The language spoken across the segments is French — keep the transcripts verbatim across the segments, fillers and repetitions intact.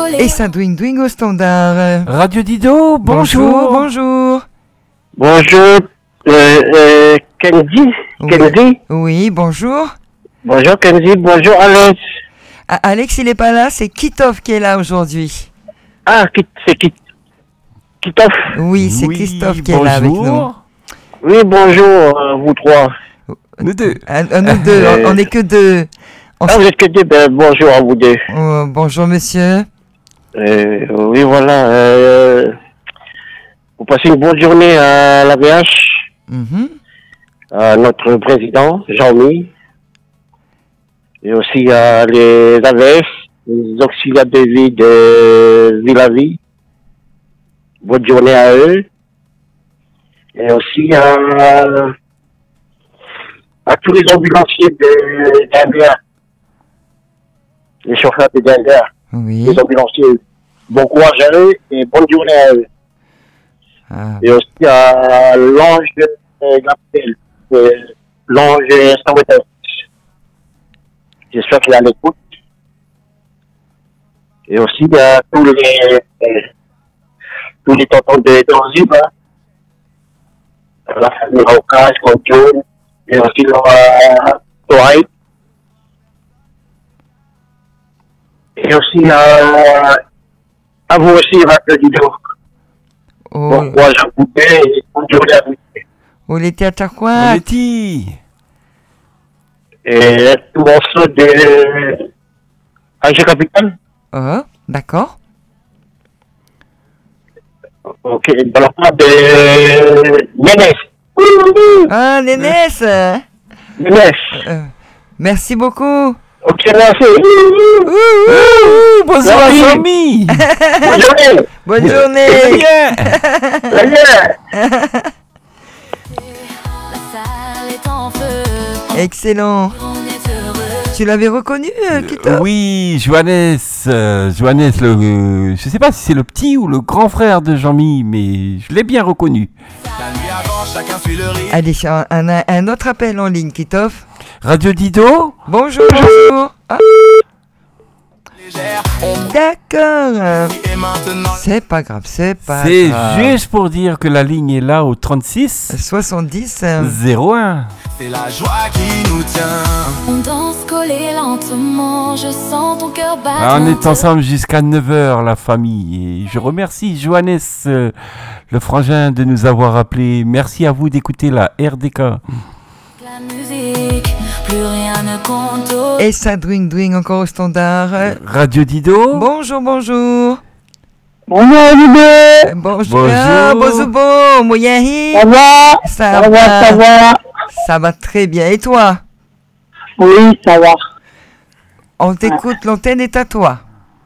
Et ça dwing dwing au standard. Radio Dido, bonjour. Bonjour. Bonjour, euh, euh, Kenzie. Oui. Kenzie. Oui, bonjour. Bonjour Kenzie, bonjour Alex. Ah, Alex, il est pas là, c'est Kitov qui est là aujourd'hui. Ah, Kit- c'est Kit- Kitov. Oui, c'est Oui, Christophe qui est là avec nous. bonjour. Oui, bonjour, euh, vous trois. Nous deux. Ah, ah, nous deux, on- on n'est que deux. On Ah, s- vous êtes que deux, ben, bonjour à vous deux. Oh, bonjour monsieur. Euh, oui, voilà. Euh, vous passez une bonne journée à la V H, Mhm. à notre président, Jean-Mi, et aussi à les A V F, les auxiliaires de vie de Villavie. Bonne journée à eux. Et aussi à, à tous les ambulanciers de d'India, les chauffeurs de d'India, Oui. les ambulanciers. Bon courage à eux et bonne journée à eux. Ah, Et aussi à l'ange de euh, Gabriel, euh, l'ange Samuel. J'espère qu'il est à l'écoute. Et aussi à tous les, euh, tous les tontons de Danzib, hein, la famille Rocas, Contour, et aussi la Toaï. Et aussi à, à vous aussi, Radio Dido. Bon oh, courage à vous deux et bonne journée à vous. oh, l'été à On Tarquois. est qui? Et tout morceau de Angers Capitaine. Oh, d'accord. Ok, dans la part de Ménès. Ah, Nénès. euh, Ménès. euh, merci beaucoup. Ok, merci. Ouh, ouh. Ouh, bonsoir Merci. famille. Bonne journée. Bonne journée. Bien. Très bien. La salle est en feu, Excellent. on est heureux. Tu l'avais reconnu, euh, Kitov? Oui, Johannes, euh, Johannes, le, euh, je sais pas si c'est le petit ou le grand frère de Jean-Mi, mais je l'ai bien reconnu. Allez, un, un, un autre appel en ligne, Kitov. Radio Dido, Bonjour, bonjour. Ah. D'accord. C'est pas grave, c'est pas c'est grave. juste pour dire que la ligne est là au trente-six soixante-dix. euh, zéro un. C'est la joie qui nous tient. On danse collé lentement, je sens ton cœur battre. Ah, on est ensemble jusqu'à neuf heures, la famille. Et je remercie Johannes, euh, le frangin, de nous avoir appelés. Merci à vous d'écouter la R D K. La musique, plus rien ne compte. Et ça dwing dwing encore au standard. Euh, Radio Dido. Bonjour, bonjour. Bonjour à vous deux. Euh, Bonjour. Bonjour. Ah, Bozubo, Moyahi. Ça va? Ça Ça va, ça va. Ça va très bien. Et toi? Oui, ça va. On t'écoute, l'antenne est à toi.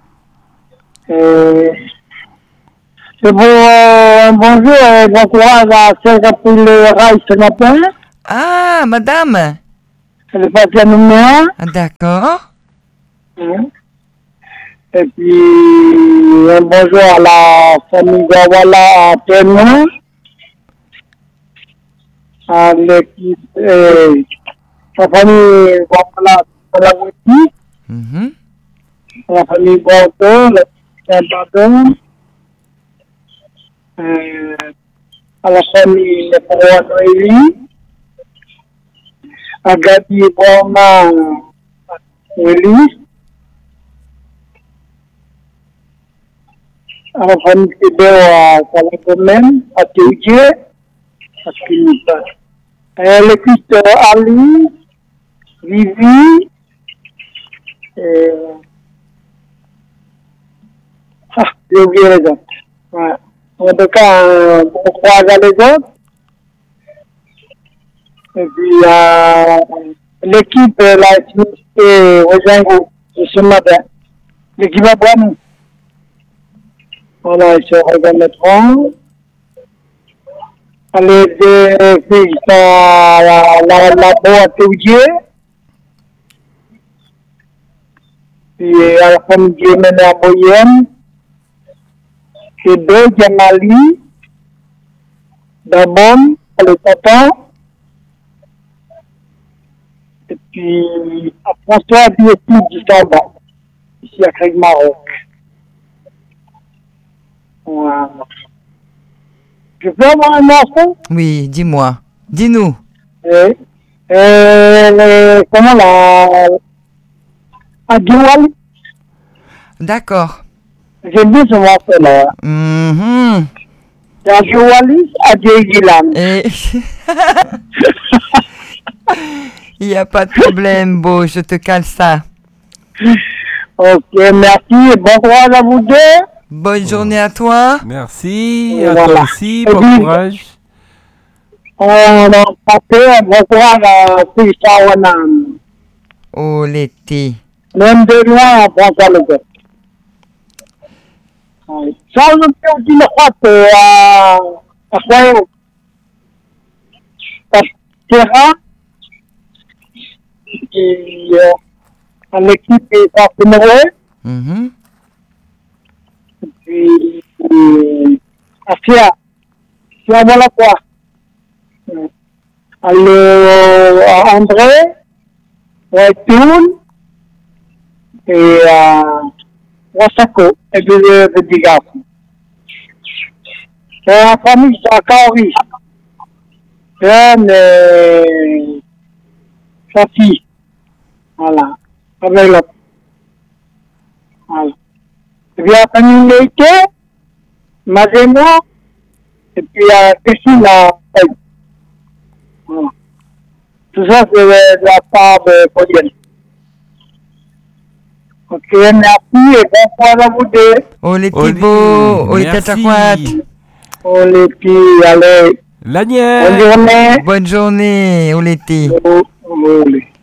Euh, c'est pour euh, bonjour et bon courage à celle qui a pris le rail ce matin. Ah, madame. Elle est passée à numéro Ah, d'accord. un. Et puis, un bonjour à la famille Gawala à Témoin. À l'équipe, euh, la famille Gawala à la Wiki. Mhm. À la famille Bordeaux, la Saint-Pardon. Euh, à la famille Noélie. À Gabi Brahma, Willy. À la famille Théodore à Saint-Domaine, à Théodieu, à Philippe. Et l'équipe de Ali, Vivi, et... Ah, j'ai oublié les autres. Ouais. En tout cas, euh, bon courage à les autres. Et puis, euh, l'équipe, euh, la et Rojango, ce matin. L'équipe à Bramou. Voilà, ils se reconnaîtront. Les deux filles sont à la, la, la boîte à Théodieu. Puis à la famille Guémène à Boyenne. Et deux, Djamali. D'Abon, à le Tata. Et puis à François Biétou du Samba, ici à Craig Maroc. Je peux avoir un morceau? Oui, dis-moi. Dis-nous. Euh, euh, comment la... À Diwali? D'accord. J'aime bien ce morceau-là. Mhm. C'est à Diwali, à Djégilan. Et... Il n'y a pas de problème, Beau, je te cale ça. Ok, merci et bon courage à vous deux. Bonne journée à toi. Merci, Et à voilà. toi aussi, Et bon puis- courage. On a passé bon courage à Fisha Wanam. Oh, l'été. Même de loin, on prend ça le gars. Ça, je peux aussi le croire que à à quoi à Terra, qui euh, en équipe est en numéro Mhm. et puis euh, à Fia, Fia voilà quoi. Euh, Alors, à André, ouais, Toul, et euh, Wasako, et puis le petit garçon. Et la famille, c'est à Kaori. Jeanne et sa fille. Voilà. Avec l'autre. Voilà. Et puis la famille Leite, Mazemo, et puis euh, Christine la elle. Voilà. Tout ça, c'est de, de la part de Codienne. Ok, merci et bon courage à vous deux. Oh, l'été Oli, beau. Oh, les merci. tataquates. Oh les petits, allez, bonne Lanière. journée. Bonne journée, oh, l'été. Oh, oh, les-